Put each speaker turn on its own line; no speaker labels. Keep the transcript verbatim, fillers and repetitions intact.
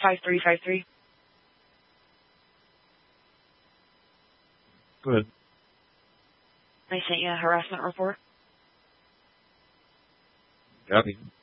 five three five three.
Go ahead.
I sent you a harassment report.
Copy.